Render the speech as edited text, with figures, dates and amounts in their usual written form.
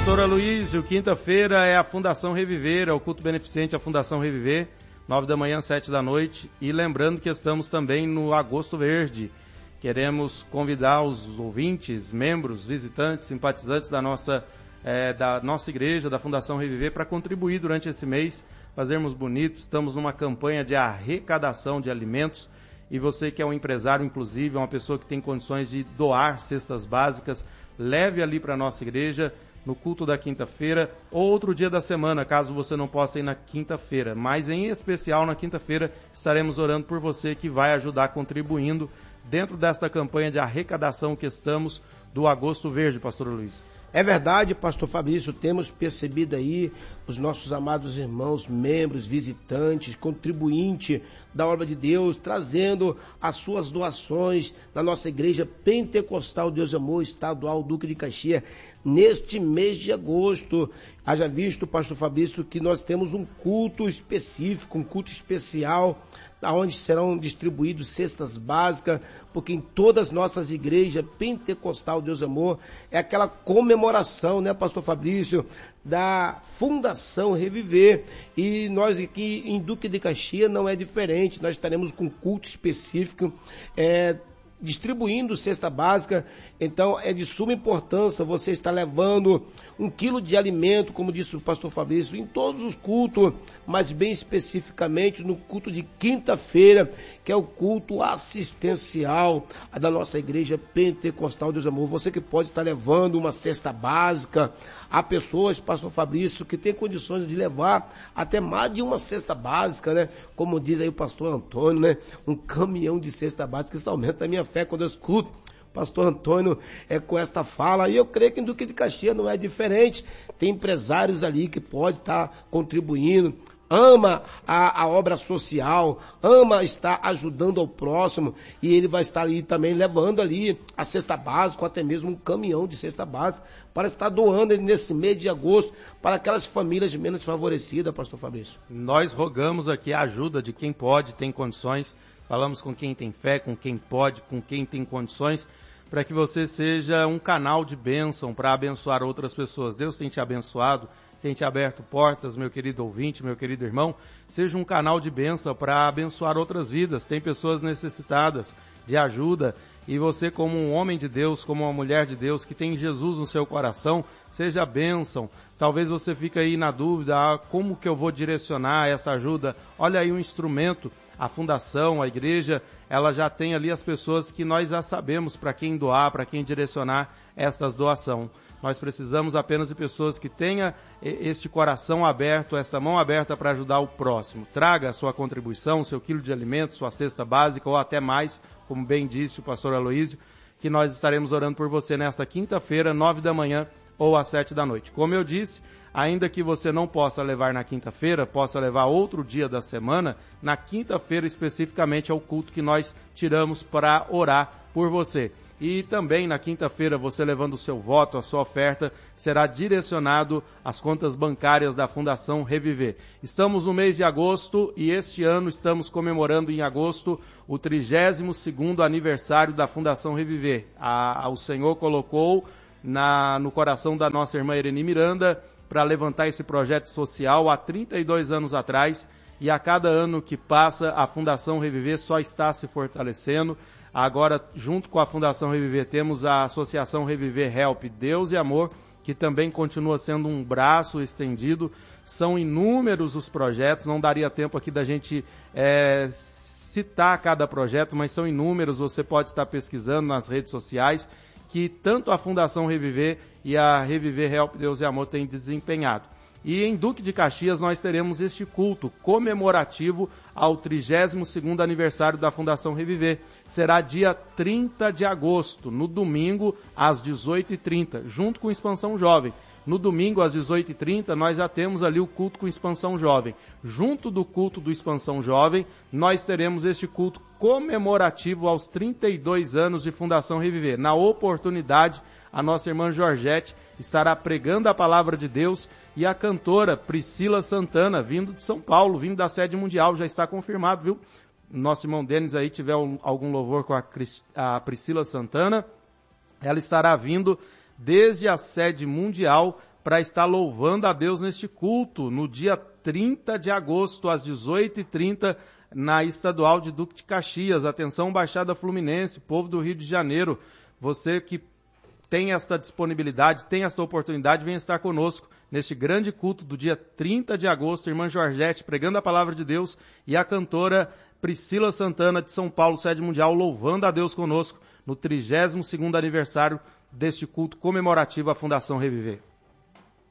Pastor Aloísio, quinta-feira é a Fundação Reviver, é o culto beneficente à Fundação Reviver, 9 da manhã, 7 da noite. E lembrando que estamos também no Agosto Verde. Queremos convidar os ouvintes, membros, visitantes, simpatizantes da nossa igreja, da Fundação Reviver, para contribuir durante esse mês, fazermos bonito. Estamos numa campanha de arrecadação de alimentos. E você que é um empresário, inclusive, uma pessoa que tem condições de doar cestas básicas, leve ali para a nossa igreja, no culto da quinta-feira, ou outro dia da semana, caso você não possa ir na quinta-feira. Mas, em especial, na quinta-feira, estaremos orando por você que vai ajudar contribuindo dentro desta campanha de arrecadação que estamos do Agosto Verde, Pastor Luiz. É verdade, pastor Fabrício, temos percebido aí os nossos amados irmãos, membros, visitantes, contribuintes da obra de Deus, trazendo as suas doações na nossa igreja pentecostal Deus e Amor, estadual Duque de Caxias, neste mês de agosto. Haja visto, pastor Fabrício, que nós temos um culto específico, um culto especial, onde serão distribuídos cestas básicas, porque em todas as nossas igrejas pentecostal Deus e Amor é aquela comemoração, né, pastor Fabrício, da Fundação Reviver. E nós aqui em Duque de Caxias não é diferente, nós estaremos com culto específico, distribuindo cesta básica. Então é de suma importância você estar levando 1 quilo de alimento, como disse o pastor Fabrício, em todos os cultos, mas bem especificamente no culto de quinta-feira, que é o culto assistencial da nossa igreja pentecostal Deus Amor. Você que pode estar levando uma cesta básica, há pessoas, pastor Fabrício, que tem condições de levar até mais de uma cesta básica, né? Como diz aí o pastor Antônio, né? Um caminhão de cesta básica, isso aumenta a minha fé quando eu escuto pastor Antônio com esta fala. E eu creio que em Duque de Caxias não é diferente. Tem empresários ali que podem estar contribuindo, ama a obra social, ama estar ajudando ao próximo, e ele vai estar ali também levando ali a cesta básica, ou até mesmo um caminhão de cesta básica, para estar doando nesse mês de agosto para aquelas famílias menos favorecidas, pastor Fabrício. Nós rogamos aqui a ajuda de quem pode, tem condições, falamos com quem tem fé, com quem pode, com quem tem condições, para que você seja um canal de bênção para abençoar outras pessoas. Deus tem te abençoado, tem te aberto portas, meu querido ouvinte, meu querido irmão. Seja um canal de bênção para abençoar outras vidas. Tem pessoas necessitadas de ajuda, e você, como um homem de Deus, como uma mulher de Deus, que tem Jesus no seu coração, seja bênção. Talvez você fique aí na dúvida, como que eu vou direcionar essa ajuda? Olha aí um instrumento. A fundação, a igreja, ela já tem ali as pessoas que nós já sabemos para quem doar, para quem direcionar essas doações. Nós precisamos apenas de pessoas que tenham este coração aberto, essa mão aberta para ajudar o próximo. Traga a sua contribuição, seu quilo de alimento, sua cesta básica ou até mais, como bem disse o pastor Aloísio, que nós estaremos orando por você nesta quinta-feira, 9 da manhã ou às 7 da noite. Como eu disse, ainda que você não possa levar na quinta-feira, possa levar outro dia da semana, na quinta-feira especificamente é o culto que nós tiramos para orar por você. E também na quinta-feira, você levando o seu voto, a sua oferta, será direcionado às contas bancárias da Fundação Reviver. Estamos no mês de agosto e este ano estamos comemorando em agosto o 32º aniversário da Fundação Reviver. O Senhor colocou no coração da nossa irmã Ereni Miranda para levantar esse projeto social há 32 anos atrás, e a cada ano que passa a Fundação Reviver só está se fortalecendo. Agora, junto com a Fundação Reviver, temos a Associação Reviver Help Deus e Amor, que também continua sendo um braço estendido. São inúmeros os projetos, não daria tempo aqui da gente citar cada projeto, mas são inúmeros, você pode estar pesquisando nas redes sociais, que tanto a Fundação Reviver e a Reviver Help Deus e Amor têm desempenhado. E em Duque de Caxias nós teremos este culto comemorativo ao 32º aniversário da Fundação Reviver. Será dia 30 de agosto, no domingo, às 18h30, junto com Expansão Jovem. No domingo, às 18h30, nós já temos ali o culto com Expansão Jovem. Junto do culto do Expansão Jovem, nós teremos este culto comemorativo aos 32 anos de Fundação Reviver. Na oportunidade, a nossa irmã Georgette estará pregando a palavra de Deus, e a cantora Priscila Santana, vindo de São Paulo, vindo da sede mundial, já está confirmado, viu? Nosso irmão Denis aí tiver algum louvor com a Priscila Santana, ela estará vindo desde a sede mundial para estar louvando a Deus neste culto, no dia 30 de agosto, às 18h30, na Estadual de Duque de Caxias. Atenção, Baixada Fluminense, povo do Rio de Janeiro, você que tem esta disponibilidade, tem esta oportunidade, venha estar conosco neste grande culto do dia 30 de agosto, irmã Georgette pregando a palavra de Deus e a cantora Priscila Santana de São Paulo, sede mundial, louvando a Deus conosco no 32º aniversário deste culto comemorativo à Fundação Reviver.